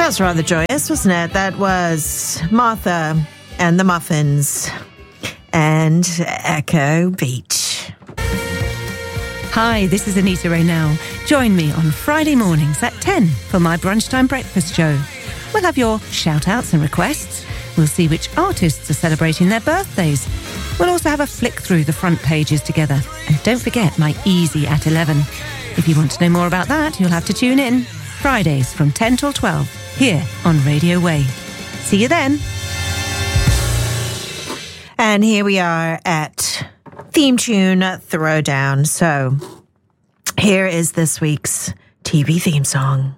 was rather joyous, wasn't it? That was Martha and the Muffins and Echo Beach. Hi, this is Anita Raynell. Join me on Friday mornings at 10 for my Brunchtime Breakfast Show. We'll have your shout-outs and requests. We'll see which artists are celebrating their birthdays. We'll also have a flick through the front pages together. And don't forget my Easy at 11. If you want to know more about that, you'll have to tune in. Fridays from 10 till 12, here on Radio Way. See you then. And here we are at Theme Tune Throwdown. So here is this week's TV theme song.